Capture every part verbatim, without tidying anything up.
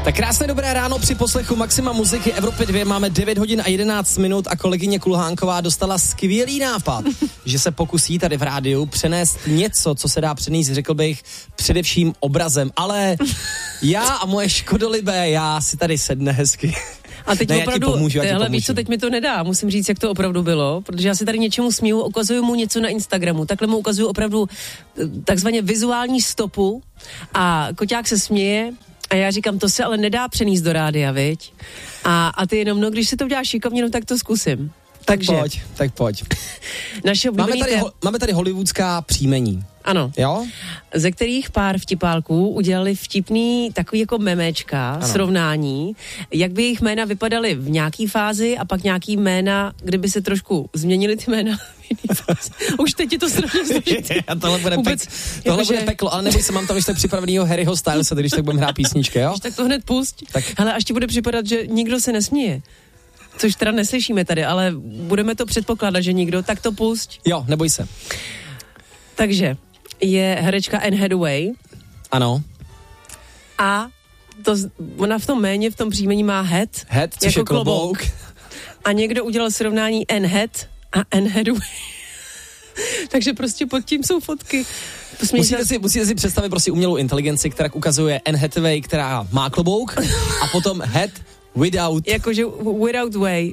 Tak krásné dobré ráno při poslechu Maxima muziky Evropy dva. Máme devět hodin a jedenáct minut a kolegyně Kulhánková dostala skvělý nápad, že se pokusí tady v rádiu přenést něco, co se dá přenést, řekl bych, především obrazem. Ale já a moje škodolibé, já si tady sedne hezky. A teď ne, opravdu, pomůžu, hele, víš co, teď mi to nedá, musím říct, jak to opravdu bylo, protože já si tady něčemu směju, ukazuju mu něco na Instagramu, takhle mu ukazuju opravdu takzvaně vizuální stopu a Koťák se směje a já říkám, to se ale nedá přenést do rádia, viď? A, a ty jenom, no, když si to uděláš šikovně, no, tak to zkusím. Tak Takže, pojď, tak pojď. Naše máme, tady, té... ho, máme tady hollywoodská příjmení. Ano. Jo? Ze kterých pár vtipálků udělali vtipný takový jako memečka, ano. Srovnání, jak by jejich jména vypadaly v nějaký fázi a pak nějaký jména, kdyby se trošku změnily ty jména v jiný fázi. Už teď je to strašně složitý. tohle bude, Vůbec, pek, tohle jako, bude že... peklo, ale neboj se, mám tam ještě připravenýho Harryho Stylese, když tak budeme hrát písničky, jo? Když tak to hned pusť. Tak. Hele, až ti bude připadat, že nikdo se nesměje. Což teda neslyšíme tady, ale budeme to předpokládat, že nikdo, tak to pusť. Jo, neboj se. Takže je herečka Anne Hathaway. Ano. A to, ona v tom méně, v tom příjmení má head. Head, což jako je klobouk. A někdo udělal srovnání Anne Head a Anne Hathaway. Takže prostě pod tím jsou fotky. Musíte si, musíte si představit prostě umělou inteligenci, která ukazuje Anne Hathaway, která má klobouk, a potom head without. Jakože without way.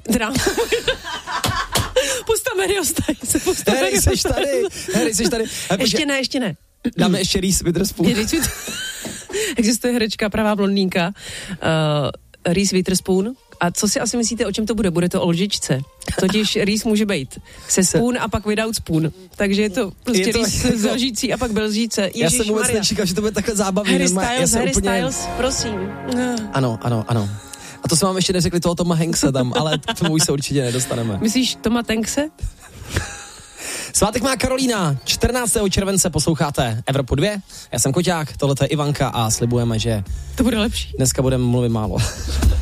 Pustam Harryho Stylese. Harry, seš tady. Harry, seš tady. Ještě ne, ještě ne. Dáme ještě Reese Witherspoon. Existuje herečka, pravá blondýnka, uh, Reese Witherspoon. A co si asi myslíte, o čem to bude? Bude to o lžičce. Totiž Reese může být se spoon a pak without spoon. Takže je to prostě je to Reese jako... z lžící a pak bez lžíce. Já jsem vůbec nečekal, že to bude takhle zábavný. Harry Styles, Harry úplně... Styles, prosím. Ano, ano, ano. A to jsme vám ještě neřekli toho Toma Hankse tam, ale k tomu už se určitě nedostaneme. Myslíš Toma Hankse? Svátek má Karolína, čtrnáctého července posloucháte Evropu dva. Já jsem Koťák, tohle je Ivanka a slibujeme, že to bude lepší. Dneska budeme mluvit málo.